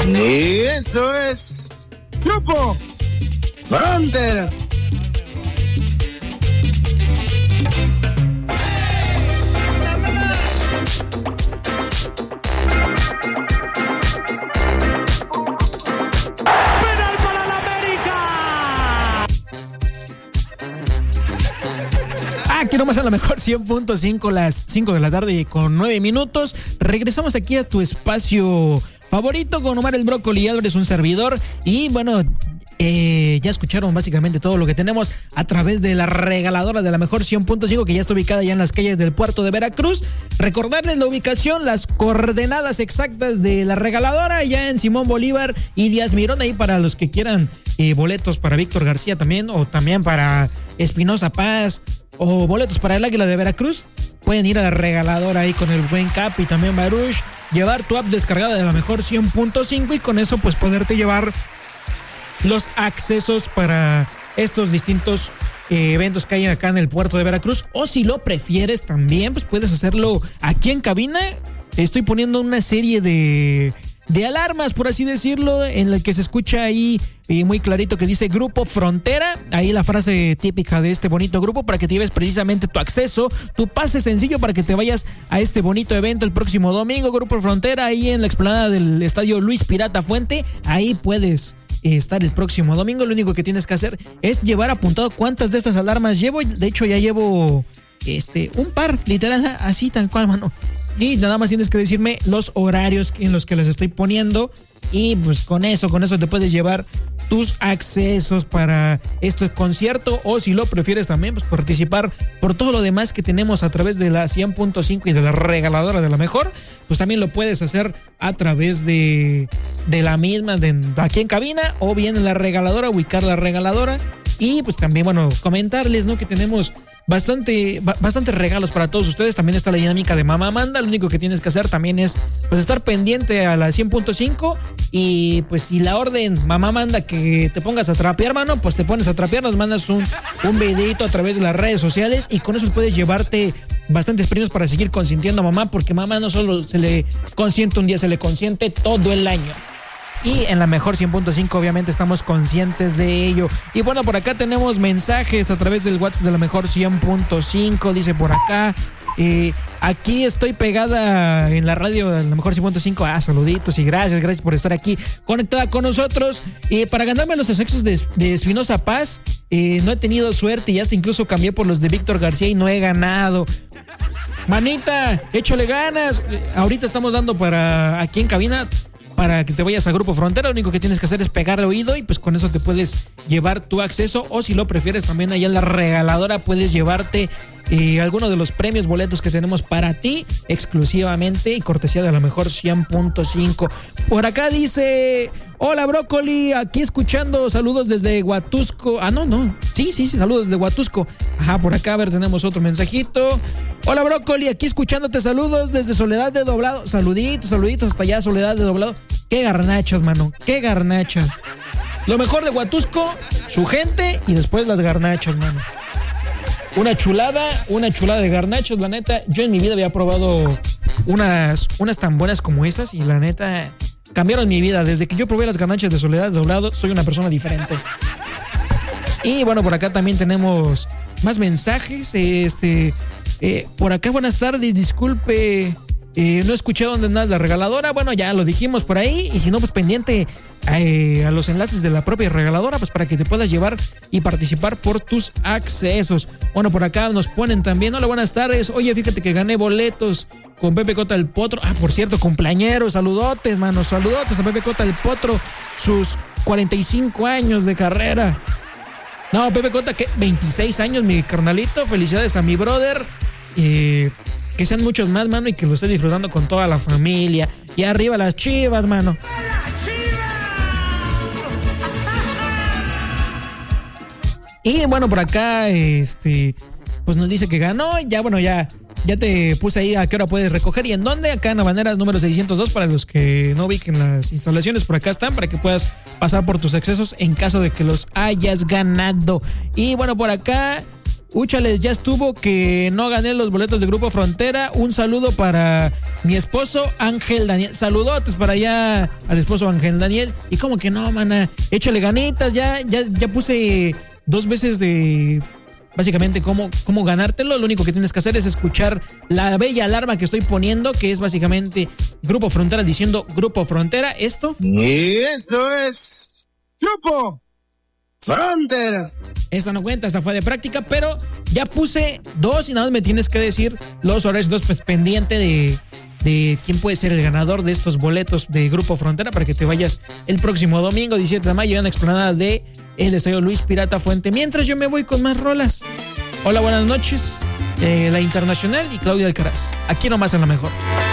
Y esto es Grupo Frontera. Aquí nomás a lo mejor 100.5, las 5 de la tarde con 9 minutos. Regresamos aquí a tu espacio favorito con Omar el Brócoli Álvarez, un servidor. Y bueno, ya escucharon básicamente todo lo que tenemos a través de la regaladora de la mejor 100.5, que ya está ubicada ya en las calles del puerto de Veracruz. Recordarles la ubicación, las coordenadas exactas de la regaladora, ya en Simón Bolívar y Díaz Mirón, ahí para los que quieran boletos para Víctor García también, o también para Espinosa Paz, o boletos para el Águila de Veracruz. Pueden ir a la regaladora ahí con el buen Cap y también Baruch, llevar tu app descargada de la mejor 100.5 y con eso pues poderte llevar los accesos para estos distintos eventos que hay acá en el puerto de Veracruz. O si lo prefieres también, pues puedes hacerlo aquí en cabina. Estoy poniendo una serie de alarmas, por así decirlo, en la que se escucha ahí muy clarito que dice Grupo Frontera, ahí la frase típica de este bonito grupo, para que te lleves precisamente tu acceso, tu pase sencillo para que te vayas a este bonito evento el próximo domingo. Grupo Frontera, ahí en la explanada del estadio Luis Pirata Fuente, ahí puedes estar el próximo domingo. Lo único que tienes que hacer es llevar apuntado cuántas de estas alarmas llevo. De hecho ya llevo un par, literal, así tal cual, mano. Y nada más tienes que decirme los horarios en los que les estoy poniendo. Y pues con eso te puedes llevar tus accesos para este concierto. O si lo prefieres también, pues participar por todo lo demás que tenemos a través de la 100.5 y de la regaladora de la mejor. Pues también lo puedes hacer a través de la misma, de aquí en cabina, o bien en la regaladora, ubicar la regaladora. Y pues también, bueno, comentarles, ¿no?, que tenemos bastantes regalos para todos ustedes. También está la dinámica de Mamá Manda. Lo único que tienes que hacer también es pues estar pendiente a la 100.5 y pues si la orden Mamá Manda que te pongas a trapear, mano, pues te pones a trapear, nos mandas un videito a través de las redes sociales y con eso puedes llevarte bastantes premios para seguir consintiendo a mamá, porque mamá no solo se le consiente un día, se le consiente todo el año. Y en la mejor 100.5 obviamente estamos conscientes de ello. Y bueno, por acá tenemos mensajes a través del WhatsApp de la mejor 100.5. Dice por acá, aquí estoy pegada en la radio de la mejor 100.5. Saluditos y gracias por estar aquí conectada con nosotros. Para ganarme los accesos de Espinosa Paz, no he tenido suerte y hasta incluso cambié por los de Víctor García y no he ganado. Manita, échale ganas. Ahorita estamos dando para aquí en cabina, para que te vayas a Grupo Frontera. Lo único que tienes que hacer es pegar el oído y pues con eso te puedes llevar tu acceso. O si lo prefieres también allá en la regaladora puedes llevarte alguno de los premios, boletos que tenemos para ti exclusivamente y cortesía de la mejor 100.5. Por acá dice: hola Brócoli, aquí escuchando, saludos desde Huatusco. Sí, saludos desde Huatusco. Ajá, por acá, a ver, tenemos otro mensajito. Hola Brócoli, aquí escuchándote, saludos desde Soledad de Doblado. Saluditos hasta allá, Soledad de Doblado. Qué garnachas, mano, qué garnachas. Lo mejor de Huatusco, su gente y después las garnachas, mano. Una chulada de garnachas, la neta. Yo en mi vida había probado unas tan buenas como esas y la neta cambiaron mi vida. Desde que yo probé las garnachas de Soledad de Doblado, soy una persona diferente. Y bueno, por acá también tenemos más mensajes. Por acá, buenas tardes, disculpe, no escuché dónde anda la regaladora. Bueno, ya lo dijimos por ahí. Y si no, pues pendiente a los enlaces de la propia regaladora, pues para que te puedas llevar y participar por tus accesos. Bueno, por acá nos ponen también: hola, buenas tardes. Oye, fíjate que gané boletos con Pepe Cota el Potro. Por cierto, cumpleañero, saludotes, mano, saludotes a Pepe Cota el Potro, sus 45 años de carrera. No, Pepe Cota, que 26 años, mi carnalito. Felicidades a mi brother. Que sean muchos más, mano, y que lo esté disfrutando con toda la familia. Y arriba las Chivas, mano. Y bueno, por acá, pues nos dice que ganó. Ya, bueno, ya te puse ahí a qué hora puedes recoger y en dónde. Acá en Habaneras número 602, para los que no ubiquen las instalaciones, por acá están, para que puedas pasar por tus accesos en caso de que los hayas ganado. Y bueno, por acá Úchales, ya estuvo que no gané los boletos de Grupo Frontera. Un saludo para mi esposo Ángel Daniel. Saludotes para allá al esposo Ángel Daniel. Y como que no, mana, échale ganitas. Ya puse 2 veces de básicamente cómo ganártelo. Lo único que tienes que hacer es escuchar la bella alarma que estoy poniendo, que es básicamente Grupo Frontera diciendo Grupo Frontera. Esto. Y esto es Grupo Frontera. Esta no cuenta, esta fue de práctica, pero ya puse 2 y nada más me tienes que decir los horarios 2, pues pendiente de quién puede ser el ganador de estos boletos de Grupo Frontera para que te vayas el próximo domingo 17 de mayo en la explanada de el Estadio Luis Pirata Fuente. Mientras yo me voy con más rolas. Hola, buenas noches, La Internacional y Claudia Alcaraz. Aquí nomás en La Mejor.